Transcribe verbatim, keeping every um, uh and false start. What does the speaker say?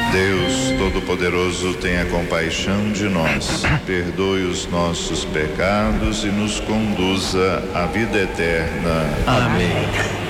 Deus Todo-Poderoso, tenha compaixão de nós, perdoe os nossos pecados e nos conduza à vida eterna. Amém.